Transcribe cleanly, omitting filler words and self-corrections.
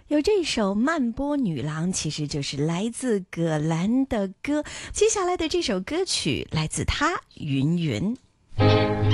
有这首慢波女郎，其实就是来自葛兰的歌。接下来的这首歌曲来自她云云。